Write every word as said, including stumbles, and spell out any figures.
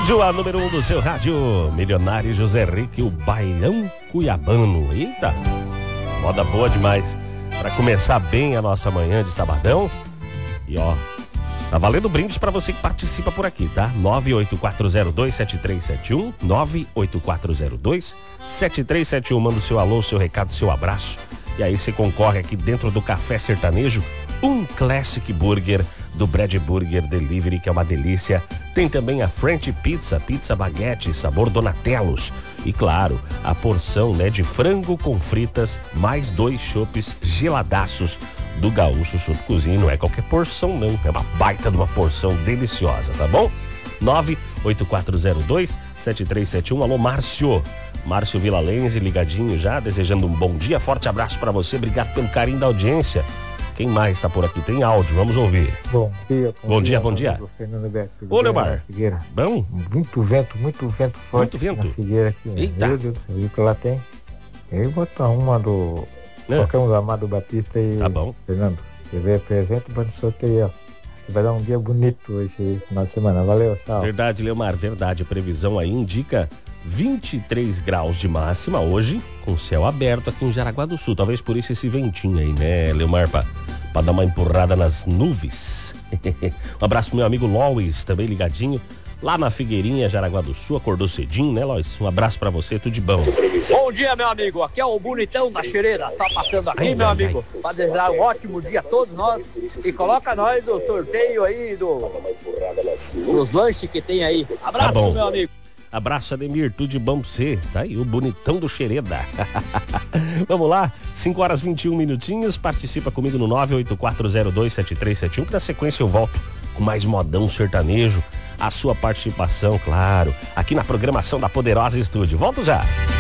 estúdio, a número um do seu rádio, Milionário José Henrique, o bailão cuiabano. Eita, moda boa demais. Para começar bem a nossa manhã de sabadão. E ó, tá valendo brindes para você que participa por aqui, tá? nove oito quatro zero dois sete três sete um, nove oito quatro zero dois sete três sete um. Manda o seu alô, seu recado, seu abraço. E aí você concorre aqui dentro do Café Sertanejo, um Classic Burger do Bread Burger Delivery, que é uma delícia. Tem também a French Pizza, pizza baguete, sabor Donatellos. E claro, a porção, né, de frango com fritas, mais dois chopes geladaços do Gaúcho Chopp Cozinha. Não é qualquer porção não, é uma baita de uma porção deliciosa, tá bom? nove oito quatro zero dois sete três sete um. Alô, Márcio. Márcio Vilalense, ligadinho já, desejando um bom dia. Forte abraço para você, obrigado pelo carinho da audiência. Quem mais está por aqui? Tem áudio, vamos ouvir. Bom dia. Bom, bom dia, dia, bom dia. Fernando Beto. Ô, Leomar. Figueira. Bom? Muito vento, muito vento forte. Muito vento? Na Figueira aqui. Eita. Meu Deus do céu, viu que lá tem? Eu vou botar uma do... É. Qualquer um do Amado Batista e... Tá bom. Fernando, você vê presente para o sorteio, ó. Vai dar um dia bonito hoje, final de semana. Valeu, tchau. Verdade, Leomar, verdade. A previsão aí indica vinte e três graus de máxima hoje, com céu aberto aqui em Jaraguá do Sul. Talvez por isso esse ventinho aí, né, Leomar, pra, pra dar uma empurrada nas nuvens. Um abraço pro meu amigo Lois, também ligadinho, lá na Figueirinha, Jaraguá do Sul. Acordou cedinho, né, Lois? Um abraço pra você, tudo de bom. Bom dia, meu amigo. Aqui é o bonitão da Xereira. Tá passando aqui, ai, meu ai, amigo, ai. Pra desejar um ótimo dia a todos nós. E coloca nós no sorteio aí do dos lanches que tem aí. Abraço, tá, meu amigo. Abraço, Ademir, tudo de bom pra você. Tá aí, o bonitão do Xereda. Vamos lá, cinco horas e vinte e um minutinhos. Participa comigo no nove oito quatro zero dois sete três sete um, que na sequência eu volto com mais modão sertanejo. A sua participação, claro, aqui na programação da Poderosa Estúdio. Volto já.